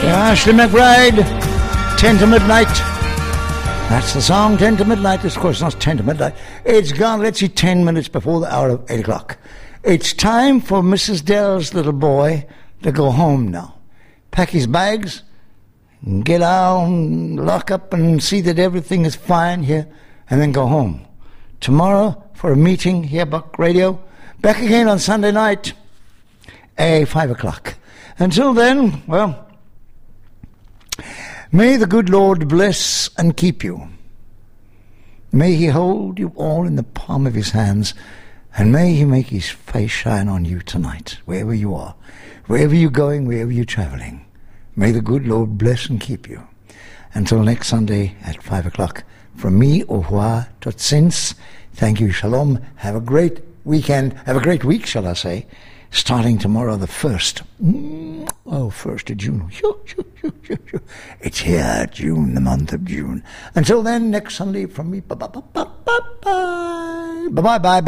Ashley McBride, 10 to midnight. That's the song, 10 to midnight. Of course, not 10 to midnight. It's gone, let's see, 10 minutes before the hour of 8 o'clock. It's time for Mrs. Dell's little boy to go home now. Pack his bags, get out, lock up and see that everything is fine here, and then go home. Tomorrow, for a meeting here, Buck Radio. Back again on Sunday night, 5 o'clock. Until then, well, may the good Lord bless and keep you. May he hold you all in the palm of his hands, and may he make his face shine on you tonight, wherever you are, wherever you're going, wherever you're traveling. May the good Lord bless and keep you. Until next Sunday at 5 o'clock, from me, au revoir, tot ziens. Thank you, shalom. Have a great weekend. Have a great week, shall I say. Starting tomorrow, the 1st. 1st of June. It's here, June, the month of June. Until then, next Sunday from me. Bye-bye. Bye-bye.